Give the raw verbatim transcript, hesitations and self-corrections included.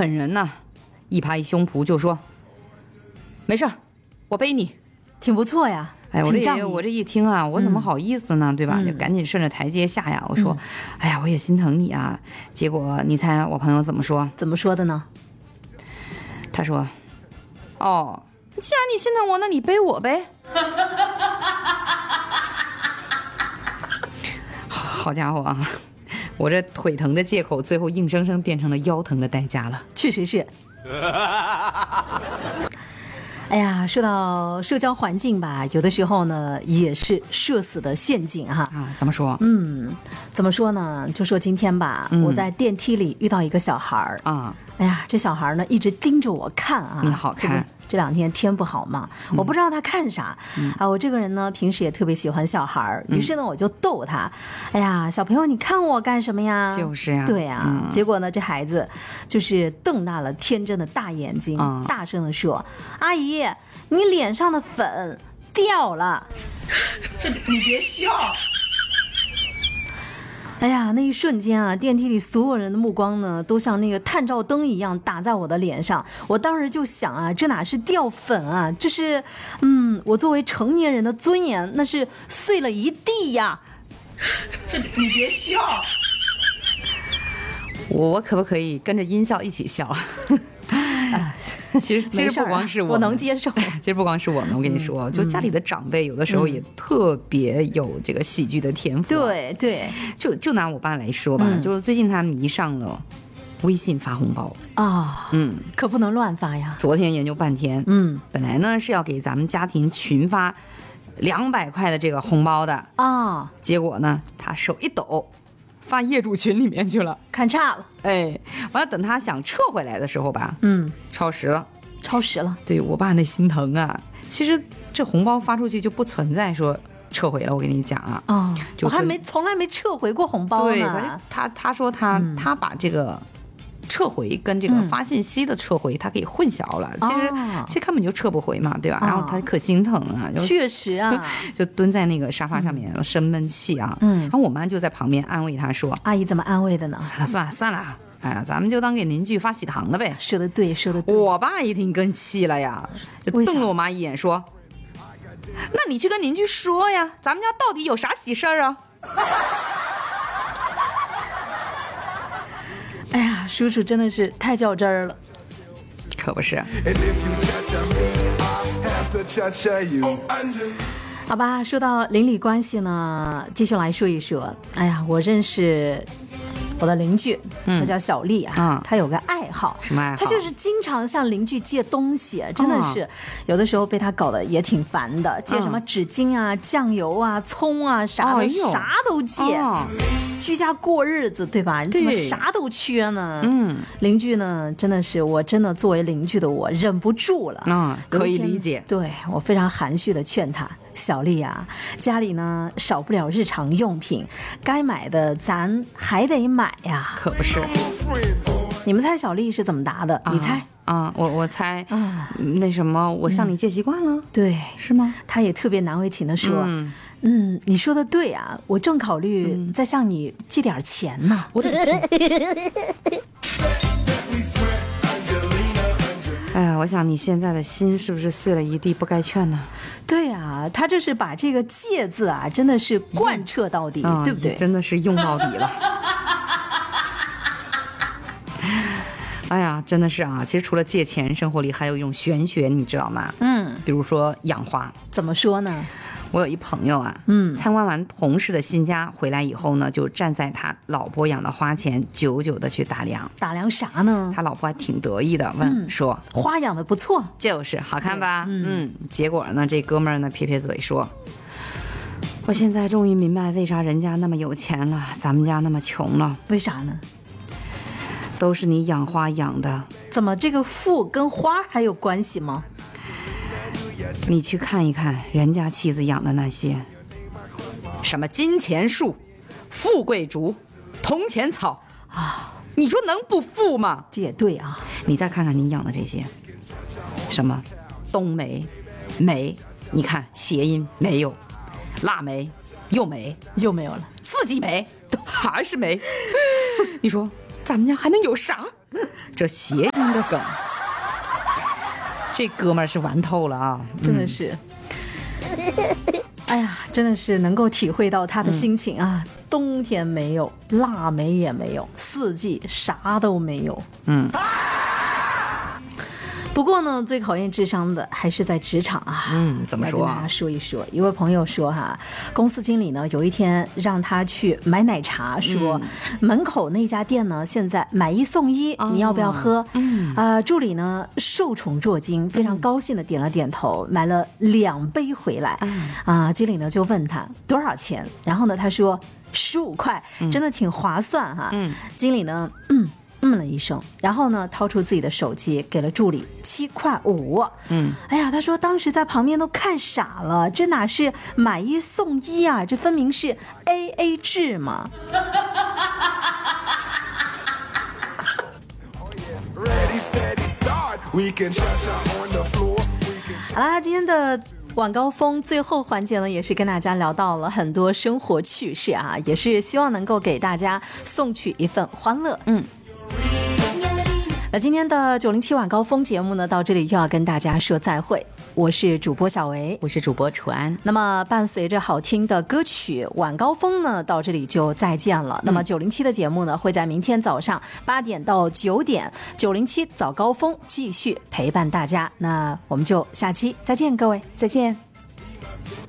狠人呐、啊，一拍胸脯就说：“没事儿，我背你。” 挺不错呀。 哎，我这我这一听啊，我怎么好意思呢？嗯、对吧？就赶紧顺着台阶下呀。我说：“嗯、哎呀，我也心疼你啊。”结果你猜我朋友怎么说？ 怎么说的呢？ 他说：“哦，既然你心疼我，那你背我呗。”好家伙啊！我这腿疼的借口，最后硬生生变成了腰疼的代价了。 确实是。哎呀，说到社交环境吧，有的时候呢也是社死的陷阱哈。 啊，怎么说？ 嗯，怎么说呢？就说今天吧，嗯、我在电梯里遇到一个小孩儿啊。哎呀，这小孩呢一直盯着我看啊。 你好看。 这两天天不好嘛，嗯、我不知道他看啥、嗯、啊。我这个人呢，平时也特别喜欢小孩，于是呢，我就逗他。哎呀，小朋友，你看我干什么呀？ 就是呀、啊， 对呀、嗯。结果呢，这孩子就是瞪大了天真的大眼睛，嗯、大声地说：“阿姨，你脸上的粉掉了。” 这你别笑。 哎呀，那一瞬间啊，电梯里所有人的目光呢，都像那个探照灯一样打在我的脸上。我当时就想啊，这哪是掉粉啊，这是，嗯，我作为成年人的尊严，那是碎了一地呀。 这你别笑。 我可不可以跟着音效一起笑？啊，其实其实不光是我， 我能接受。 其实不光是我们，我跟你说，嗯、就家里的长辈有的时候也特别有这个喜剧的天赋、 啊。对对， 就就拿我爸来说吧，嗯、就是最近他迷上了微信发红包啊、哦，嗯，可不能乱发呀。 昨天研究半天，嗯，本来呢是要给咱们家庭群发两百块的这个红包的啊、哦，结果呢他手一抖。发业主群里面去了， 看差了。 哎，完了，等他想撤回来的时候吧， 嗯， 超时了， 超时了。 对我爸那心疼啊！其实这红包发出去就不存在说撤回了，我跟你讲啊， 哦，我还没从来没撤回过红包呢。 对，他他他说他、嗯、他把这个撤回跟这个发信息的撤回，他给混淆了。嗯、其实、哦、其实根本就撤不回嘛，对吧？哦、然后他可心疼啊， 确实啊， 就蹲在那个沙发上面、嗯、生闷气啊。嗯，然后我妈就在旁边安慰他说：“ 阿姨怎么安慰的呢？ 算了算了算了，哎呀，咱们就当给邻居发喜糖了呗。” 说的对，说的对。 我爸一听更气了呀，就瞪了我妈一眼说：“那你去跟邻居说呀，咱们家到底有啥喜事儿啊？” 哎呀，叔叔真的是太较真儿了， 可不是。 好吧，说到邻里关系呢，继续来说一说。哎呀，我认识我的邻居，他叫小丽啊，嗯、他有个爱好， 什么爱好？ 他就是经常向邻居借东西，真的是、哦、有的时候被他搞得也挺烦的，借什么纸巾啊、酱油啊、葱啊啥的，哎、啥都借。哦，居家过日子，对吧？你怎么啥都缺呢？嗯，邻居呢，真的是，我真的作为邻居的我忍不住了啊、嗯，可以理解。 对，我非常含蓄的劝他，小丽啊，家里呢少不了日常用品，该买的咱还得买呀。 可不是。 你们猜小丽是怎么答的？啊、你猜啊？我我猜啊，那什么，我向你借习惯了，嗯、 对， 是吗？ 他也特别难为情的说。嗯嗯，你说的对啊，我正考虑再向你借点钱呢。 我的天！哎呀，我想你现在的心是不是碎了一地，不该劝呢？ 对啊，他这是把这个“借”字啊，真的是贯彻到底，嗯、对不对？ 真的是用到底了。哎呀，真的是啊！其实除了借钱，生活里还有一种玄学，你知道吗？嗯，比如说养花。 怎么说呢？ 我有一朋友啊，嗯，参观完同事的新家回来以后呢，就站在他老婆养的花前，久久的去打量。 打量啥呢？ 他老婆还挺得意的，问、嗯、说：“ 花养的不错， 就是好看吧？”嗯, 嗯，结果呢，这哥们儿呢撇撇嘴说：“我现在终于明白为啥人家那么有钱了，咱们家那么穷了。 为啥呢？ 都是你养花养的。 怎么这个富跟花还有关系吗？” 你去看一看人家妻子养的那些什么金钱树、富贵竹、铜钱草啊，你说能不富吗？ 这也对啊。 你再看看你养的这些什么冬梅、梅，你看谐音没有，腊梅又没又没有了， 四季梅还是梅，你说咱们家还能有啥？这谐音三个梗，这哥们儿是玩透了啊， 真的是。嗯、哎呀，真的是能够体会到他的心情啊！嗯、冬天没有，腊梅也没有，四季啥都没有。嗯。不过呢，最考验智商的还是在职场啊。 嗯，怎么说？ 来跟大家说一说。一位朋友说哈，公司经理呢有一天让他去买奶茶，说、嗯、门口那家店呢现在买一送一，哦、你要不要喝？嗯，呃，助理呢受宠若惊，非常高兴的点了点头，买了两杯回来。嗯、啊，经理呢就问他多少钱，然后呢他说十五块，真的挺划算哈。嗯，经理呢，嗯。嗯了一声，然后呢，掏出自己的手机，给了助理七块五。嗯，哎呀，他说当时在旁边都看傻了，这哪是买一送一啊？这分明是 A A 制嘛！好啦，今天的晚高峰最后环节呢，也是跟大家聊到了很多生活趣事啊，也是希望能够给大家送去一份欢乐。嗯。那今天的九零七晚高峰节目呢，到这里又要跟大家说再会。我是主播小维， 我是主播楚安。 那么伴随着好听的歌曲晚高峰呢，到这里就再见了。嗯、那么九零七的节目呢，会在明天早上八点到九点，九零七早高峰继续陪伴大家。那我们就下期再见，各位再见。